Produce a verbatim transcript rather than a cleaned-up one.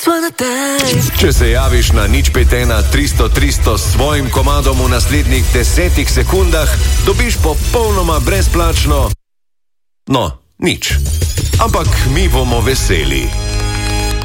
Če se javiš na nič pet ena tristo tristo s svojim komadom v naslednjih desetih sekundah, dobiš popolnoma brezplačno, no, nič. Ampak mi bomo veseli.